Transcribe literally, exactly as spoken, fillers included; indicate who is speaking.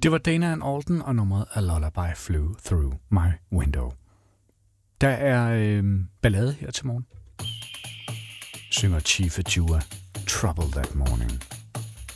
Speaker 1: Det var Dana and Alden og nummeret A Lullaby Flew Through My Window. Der er øh, ballade her til morgen. Synger Chief Ajua, Trouble That Morning.